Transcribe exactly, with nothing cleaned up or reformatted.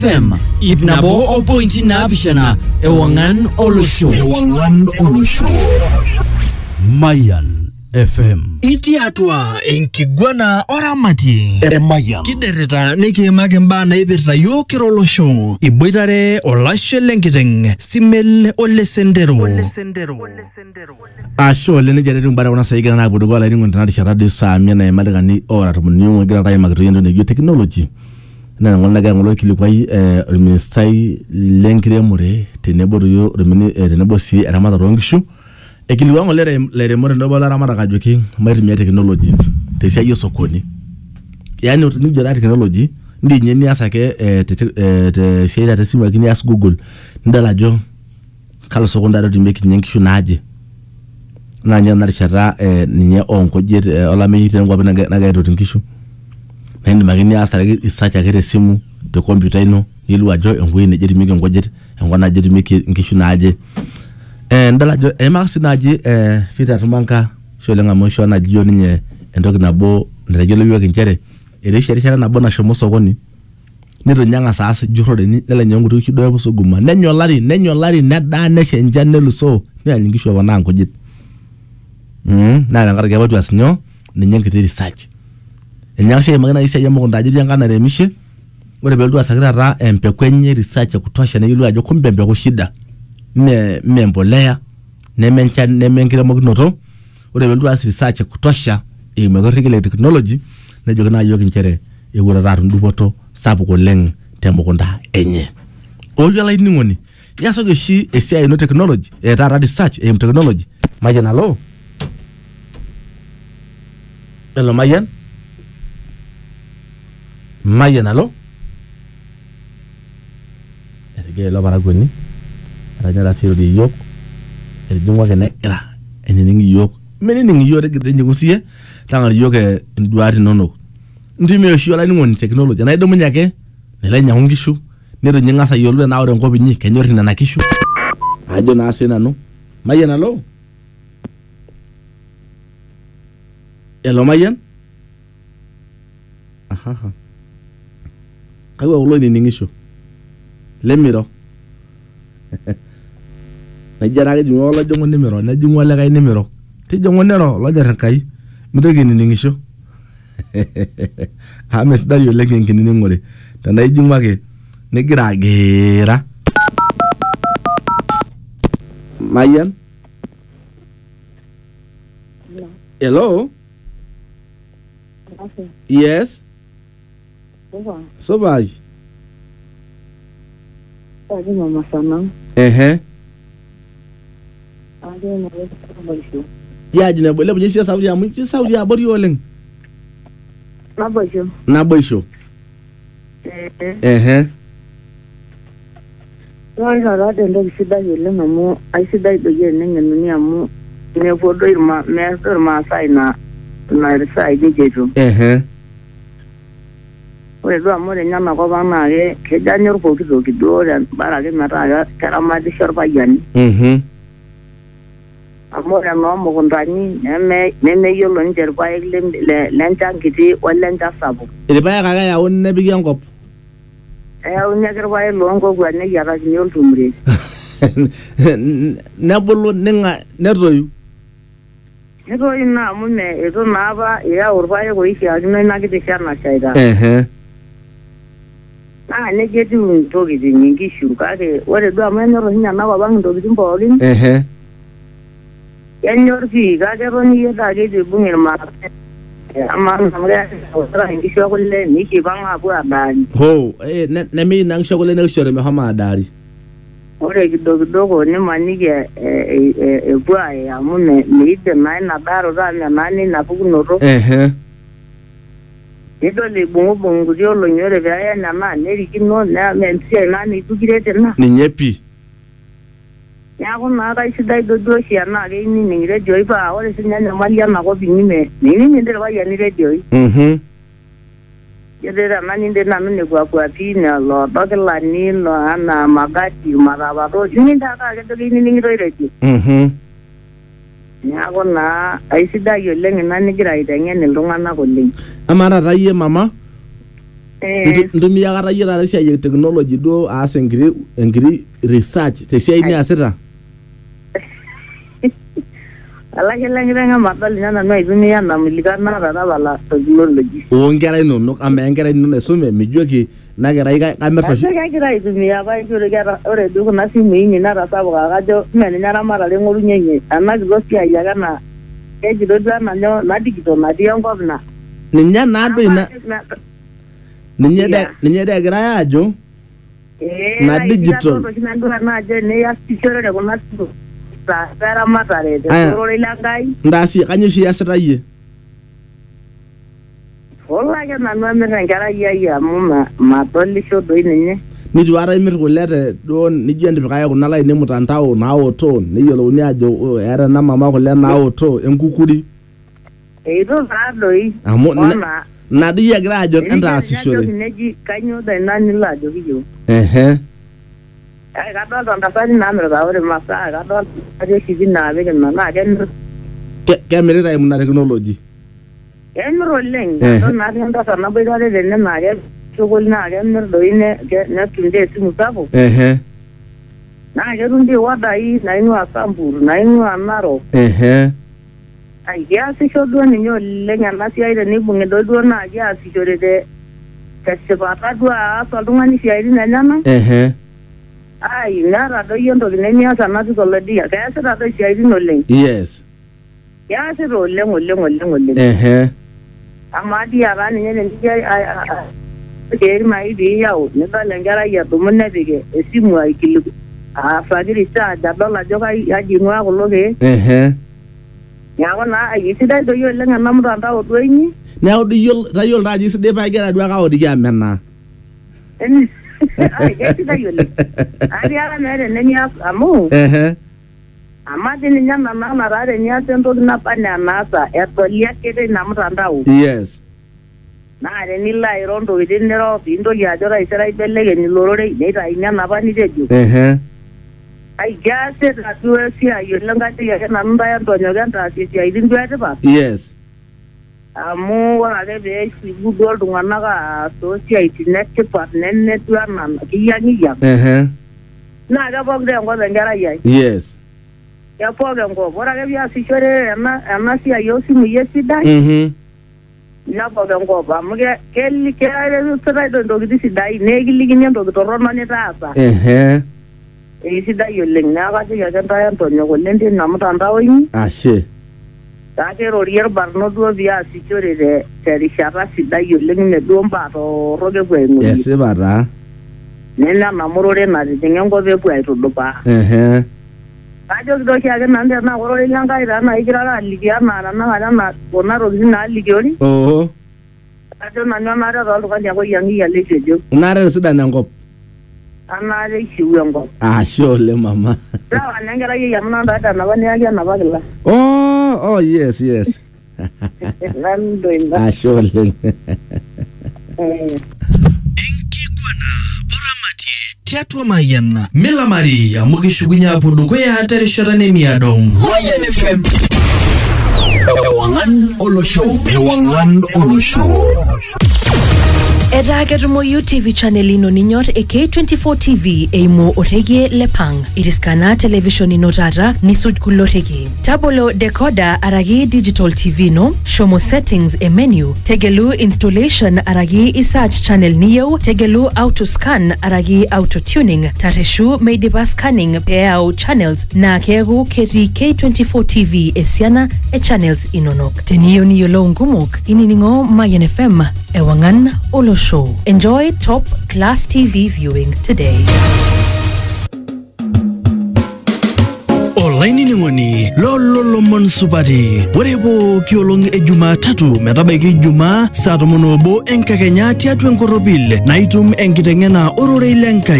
Fem Ibnabo Opointi Nabishana Ewangan Olusho Ewangan Olusho Mayan F M Iti atua enkigwana oramati Mayan Kidereta nikimake mbaa naipirta yo kirolosho Iboitare olasho lenkiteng Simel ole sendero Ole sendero Asho ole nijare mbara wana saigana na budugo ala ningu ntanati sharadi saa miana ya malika ni ora tumuniungu gira raya makituyendo ni technology na ngolna ga ngolo kilikwai eh ministai lenkire mure tenebo yo remini tenebo si ramata rongishu ekiliwa ngolere lere mure ndo bala ramata kajoki mairimia technology tesia yo sokoni yani utinijo technology ndi nyeni asake eh te sheida te simu akini as Google ndala jo kala sokondaro di make nyenkishu naje na nya narishata eh ninye onko jet ola meyite ngwa bena na ga rotinkishu Nende magini asaragi isacha kere simu de computer ino yilu ajo engwe ne jeri mige ngojet engwana jeri mike nkishu naje eh ndala jo e maxi naje eh fita tumanka sholenga mosho na jiyo ninye endoki nabo ndajelo biyo kinchere ere sherishara nabo na shomo sokoni nito nyanga sasa jurode ni nela nyongu tu kidoyo busuguma nenyo lari nenyo lari neda neshe njane luso ni anyingisho wana ngojet mm na ngara watu asinyo ni nyenkiti research Enyashe magana isa yamo ndaje yangana remishe ngore beldu asakira ra empe kwenye research ya kutosha na yilu ajo kumbembe ko shida ne membolea ne mencha ne menkira mognoto ngore beldu as research ya kutosha e magorigile technology na jogana ayo kinchere e wura ra nduboto sabu ko leng temokunda enye oyo la iningoni yaso ge shi esia no technology e ta research e technology majana lo Hello Mayan Mayan alo Erege lo baragoni Ranya la siro di yok Erege mwa kene era Eni ningi yok Meni ningi yok rege tenye kusiye Tangali yok e nduari nono Ndi me yoshi wala ningo ni technology Na ido mnyake Nile nyahungishu Nero nyingasa yolu na ore ngobi nyi Kenyori na nakishu Ajo na asena no Mayan alo Hello Mayan Ahaha Kawa ulo ni ningisho Lemiro Najara ke jungo la jongo nimero na jungo la kay nimero Ti jongo nero la jara kay Midege ni ningisho Hames da yo legen kin ni ngole Tanda jungo ke ne gira gera Mayan Hello Okay. Yes Soba. Soba Adi mama sana. Ehe Adi mama sana. Ya jina bole bunyi sia Saudi ya munyi Saudi ya bori oleng Na bojo. Na boisho Eh. Ehe Wala la de ndo sida yele mamu ai sida doje nenge nuni amu ne fodo irma me irma sai na na sai de jeju. Ehe Ore do amore nyama ko bana ge ke janyor ko kido kido dan bara ge mara ga karama di shorba yani. Mhm Amore no mo gondani me me me yolo njer ba ile le lenta kiti wala nta sabu. Ile baya kaga ya wonne bigi ngop Eh unya gerwa lo ngo gwa ne yara nyol tumre. Na bolo nenga neroyu Ego ina mume ezo naba ya urbaye go ishi ajuna na kiti shana shaida. Ehe Na ne gedi un togi di nyingi shuka ke ore do amene ro hinya na babang do bidin bolin. Ehe Yanyor fi ga ke ro ni yeda ge di bungir ma. Amma namre ora hingi shokulle ni ki bang abu abani. Ho eh na mi nang shogole na shore me hama dari Ore gido gido go ni mani ge e e bua ya mume ni de na na daro ga na nani na bugu ro. Ehe Edo le bungu bungu dio lo nyore vya na ma neri kino na mensia na ni tugirete na. Ni nyepi Ya ko na ga isi do do shi na ge ni ni re joi ba ore sinya na malia na ko bingi me. Ni ni ndere ba ya ni re joi. Mhm Ya de na ni de na ne gwa gwa pi na lo ba ke la ni lo ana magati mara ba ro ni da ka ge do ni ni ro re ji. Mhm Ya ko na ai si da yo le na ni gira ida nge ne lo ngana ko le. Amara raye mama Eh. Ntumia kata yie taata esiai e technology duo aas enkiri enkiri research tesiai niasita. Alake lengiteng amadol ninye nanu aitumia namilika naata tapala technology. Oonkera inonok ama enkera ino naisume mijoki ina kerai kamirr oshi. Ake kegira aitumia apa ore keeta ore duo kuna simui inyi natasapuka kajo mee ninye eramatare eng'orunye inyi ena kito siai ake na kejito duo ena nyoo na digital natii enkop na. Ninye naadoi ina ninye de ninye de egirai aajo na digital. Niasishore kuna ramatare tesorore lenkai. Ndaasi kanyo oshi iasita yie? Olake nanu amirr enkerai ai amu madolisho doi ninye. Nitu aikata imirr kule te duo nijo entipikaki kuna laini mtandao naoto neyiolouni ajo eeta ena mama kule naoto enkukuri. Eitu taa doi. Amu na dii egira ajo entaasishore. Neji kanyo da ina nilo ajoki yiok. Ehe. Ai kadolta ntasati naamirita ore masaa kadolta ajo shivi naapik ina naa kemirr. Kemirita eimu ina technology. Kemirr oleng. Adol natii entasat naboitare tene naa keshukul naa kemirr doi netum dii esimu sapuk. Ehe. Naa ketum dii wadai naing'ua Sambur naing'ua Narok. Ehe. Ai keasisho duo ninye oleng ena siai tenibung'i doi duo naa keasishore te tesipata duo aas oltung'ani siaitin enyenak. Ehe. Ai meeta doi entoki nemias ena teknolojia keasita doi siaitin oleng. Yes. Keasita oleng oleng oleng oleng. Ehe. Amaa dii apa ninye tenijo keimai piiyau nidol enkerai edumu nepik esimu aikiliku aasaki research adol ajo kaji ing'ua kulo keek. Ehe. Neeku naa aisidai doi oleng ena mtandao duo inyi. Neeku doi tayiolo taa ajo sidai paa igira duo ake aotiki amenaa. Ai kesidai oleng. Atiaka meeta enemias amu. Ehe. Amaa dii ninye nana nataa tenias entoki naba enaa enaasa edoli ake teina mtandao. Yes. Naa tenilo airo ntokitin niro piintoki ajo taisere aibelekeny ilo rorei neitaini enapa nitejo. Ehe. Ai keasita duo esiai oleng kajoki ake nanu ntae entonyok entaasie isiaitin duo etipat. Yes. Amu ore ake peesipu duo iltung'anak aas toosiaitin etipat nemetu ena kiyang'iyang'. Ehe. Naa kepok dii enkop enkerai ai. Yes. Kepok enkop. Ore ake piasishore ena ena siai oosimui esidai. Mhm. Nepok enkop amu keesitai doi intokitin sidain nekilikini entoki torrono nitaasa. Ehe. Eisidai oleng neeku kajoki ake ntae entonyok oleng tina mtandao inyi. Ashe. Kake irorie irbarnot duo piasishore te terishata sidai oleng meduo mbaa torrok epuo aing'urie. Esipa taa. Nena namurore natijing'a enkop epuo aitudupaa. Ehe. Kajoki doi oshiake nanu tenaa kororei lenkai taa naa ikirara aliki enaa tenakata ena kuna tokitin naalikiori. Oo. Kajo nanu enaata toltung'ani ake oyiang'iyia leitejo. Enaata etisidana enkop. Enaata eishiu enkop. Ashe oleng mama. Sawa nenkerai ai amu nanu enapa niyaki enapa kila. Oh, oh yes, yes. Nanu doi ina. Ashe oleng. Enkiguana oramatie tiatua Mayian Milamari amu kishukunye apuo dukuya terishata nemiado. Mayian F M. Ewang'an olosho. Ewang'an olosho. Etaa ketumoyu T V channel ino ninyor e K twenty-four T V eimu orekie le Pang. Iriskana television ino tata nisuj kulo rekie. Tabolo decoder araki digital T V no, shomo settings e menu, tegelu installation araki isearch channel niyo, tegelu auto scan araki auto tuning, tareshu meidipa scanning peau channels na keegu keti K twenty-four T V esiana e channels inonok. Teniyo niyolo ngumok, ininingo Mayian F M, Ewang'an olosho. Show. Enjoy top class T V viewing today. Olainining'oni lololomon supati ore pooki olong e Jumatatu metabaiki Jumaa saa tomon oobo enkakenya tiatua enkoropil naitum enkiteng'ena ororei lenkai.